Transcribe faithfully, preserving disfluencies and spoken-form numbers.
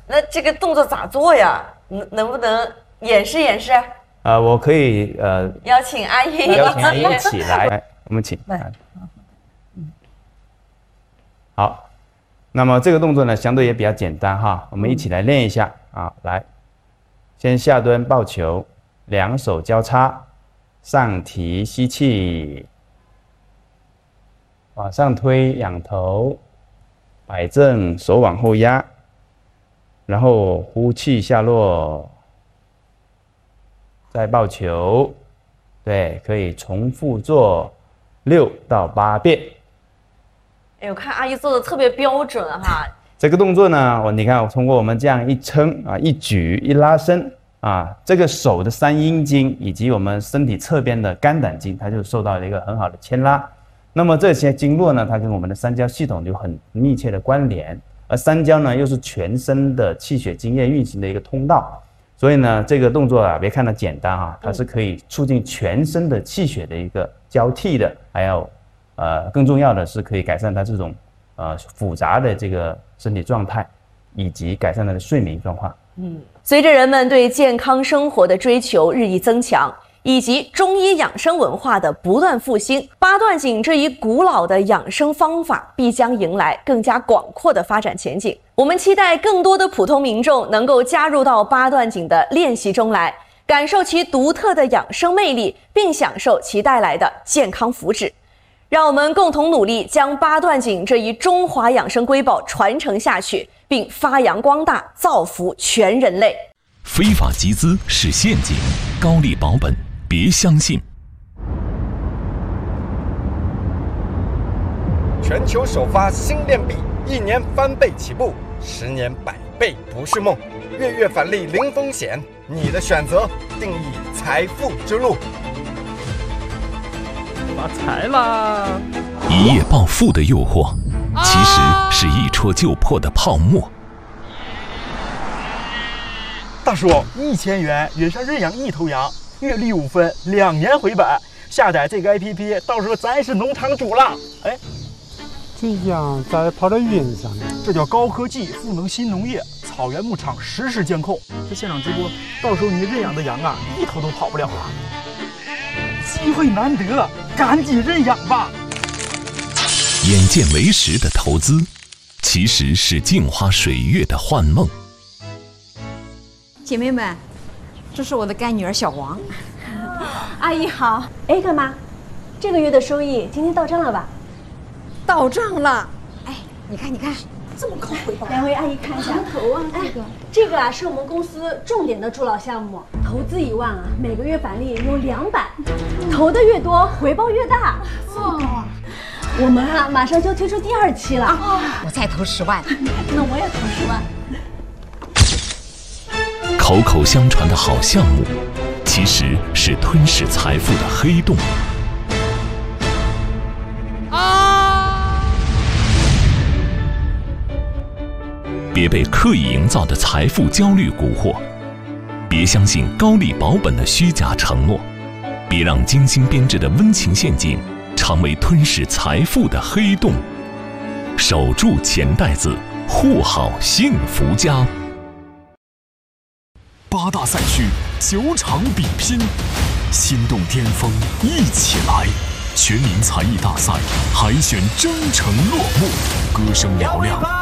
那这个动作咋做呀？能能不能演示演示？ 呃，我可以呃邀请阿姨， 邀请阿姨一起来，来，我们请。来，好，那么这个动作呢，相对也比较简单哈，我们一起来练一下啊。来，先下蹲抱球，两手交叉，上提吸气，往上推仰头，摆正，手往后压，然后呼气下落。再抱球，对，可以重复做六到八遍。 哎，我看阿姨做的特别标准哈。 这个动作呢，我你看，我通过我们这样一撑啊，一举一拉伸啊，这个手的三阴经以及我们身体侧边的肝胆经，它就受到了一个很好的牵拉。那么这些经络呢，它跟我们的三焦系统有很密切的关联，而三焦呢，又是全身的气血津液运行的一个通道。所以呢，这个动作啊，别看它简单啊，它是可以促进全身的气血的一个交替的，还有，呃，更重要的是可以改善它这种呃复杂的这个身体状态，以及改善它的睡眠状况。 嗯，随着人们对健康生活的追求日益增强，以及中医养生文化的不断复兴，八段锦这一古老的养生方法必将迎来更加广阔的发展前景。我们期待更多的普通民众能够加入到八段锦的练习中来，感受其独特的养生魅力，并享受其带来的健康福祉。让我们共同努力，将八段锦这一中华养生瑰宝传承下去，并发扬光大，造福全人类。 非法集资是陷阱，高利保本别相信。 全球首发新链币，一年翻倍起步，十年百倍不是梦，月月返利零风险，你的选择定义财富之路。 发财啦！ 一夜暴富的诱惑，其实是一戳就破的泡沫。 大叔，一千元约上认养一头羊，月利五分，两年回本。下载这个 A P P， 到时候咱是农场主了。哎， 这羊咋跑到云上呢？ 这叫高科技赋能新农业，草原牧场实时监控。这现场直播，到时候你认养的羊啊，一头都跑不了啊！机会难得，赶紧认养吧。 眼见为实的投资，其实是镜花水月的幻梦。 姐妹们，这是我的干女儿小王。 阿姨好。哎，干妈，这个月的收益今天到账了吧？ 到账了。哎，你看，你看，这么高回报。 两位阿姨看一下。 投啊，这个、 哎，这个啊是我们公司重点的助老项目，投资一万啊，每个月返利有两百，投的越多，回报越大。 这么高啊！ 我们啊马上就推出第二期了。 啊，我再投十万。 那我也投十万。 口口相传的好项目，其实是吞噬财富的黑洞。啊！别被刻意营造的财富焦虑蛊惑，别相信高利保本的虚假承诺，别让精心编织的温情陷阱成为吞噬财富的黑洞。守住钱袋子，护好幸福家。 八大赛区九场比拼，心动巅峰一起来！全民才艺大赛海选征程落幕，歌声嘹亮，